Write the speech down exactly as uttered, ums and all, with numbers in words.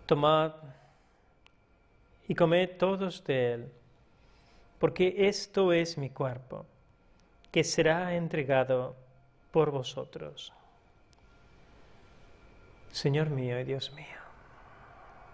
Tomad y comed todos de él, porque esto es mi cuerpo, que será entregado por vosotros. Señor mío y Dios mío,